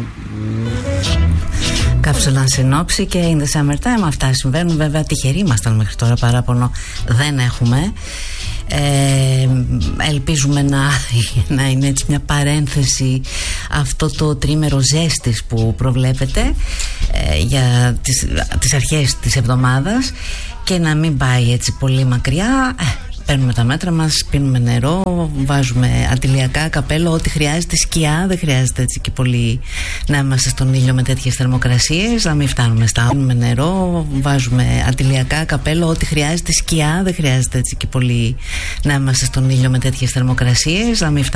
Κάψουλα συνόψη και in the summertime. Αυτά συμβαίνουν, βέβαια τυχεροί ήμασταν μέχρι τώρα, παράπονο δεν έχουμε. Ελπίζουμε να είναι έτσι μια παρένθεση αυτό το τρίμερο ζέστης που προβλέπεται για τις αρχές της εβδομάδας και να μην πάει έτσι πολύ μακριά. Παίρνουμε τα μέτρα μας, πίνουμε νερό, βάζουμε αντιλιακά, καπέλο, ό,τι χρειάζεται, σκιά. Δεν χρειάζεται έτσι και πολύ να είμαστε στον ήλιο με τέτοιες θερμοκρασίες, να μην φτάνουμε στα. Πίνουμε νερό, βάζουμε αντιλιακά, καπέλο, ό,τι χρειάζεται, σκιά. Δεν χρειάζεται έτσι και πολύ να είμαστε στον ήλιο με τέτοιες θερμοκρασίες, να μην φτάνουμε.